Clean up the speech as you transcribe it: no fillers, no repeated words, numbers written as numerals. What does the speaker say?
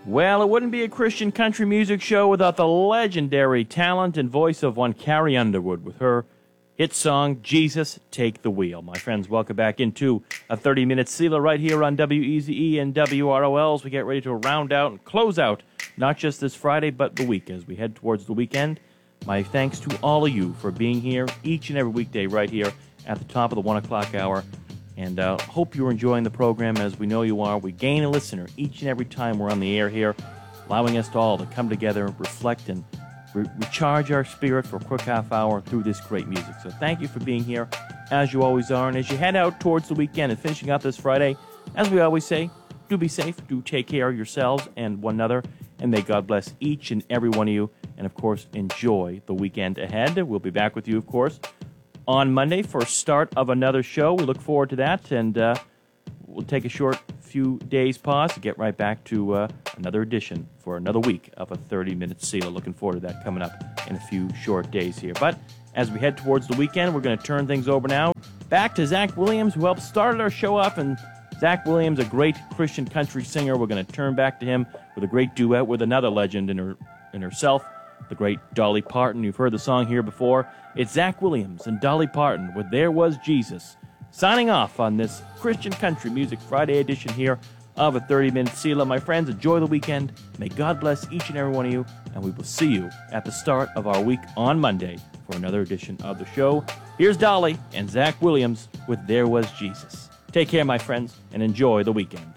Well, it wouldn't be a Christian country music show without the legendary talent and voice of one Carrie Underwood with her hit song, Jesus, Take the Wheel. My friends, welcome back into a 30-minute Selah right here on WEZE and WROL as we get ready to round out and close out not just this Friday, but the week as we head towards the weekend. My thanks to all of you for being here each and every weekday right here at the top of the 1 o'clock hour. And hope you're enjoying the program as we know you are. We gain a listener each and every time we're on the air here, allowing us to all to come together, reflect, and recharge our spirit for a quick half hour through this great music. So thank you for being here, as you always are. And as you head out towards the weekend and finishing up this Friday, as we always say, do be safe, do take care of yourselves and one another, and may God bless each and every one of you. And, of course, enjoy the weekend ahead. We'll be back with you, of course, on Monday for start of another show. We look forward to that, and we'll take a short few days pause to get right back to another edition for another week of a 30-minute Selah. Looking forward to that coming up in a few short days here. But as we head towards the weekend, we're going to turn things over now back to Zach Williams, who helped start our show off. And Zach Williams, a great Christian country singer. We're going to turn back to him with a great duet with another legend in herself, the great Dolly Parton. You've heard the song here before. It's Zach Williams and Dolly Parton with There Was Jesus, signing off on this Christian Country Music Friday edition here of a 30-minute Selah. My friends, enjoy the weekend. May God bless each and every one of you, and we will see you at the start of our week on Monday for another edition of the show. Here's Dolly and Zach Williams with There Was Jesus. Take care, my friends, and enjoy the weekend.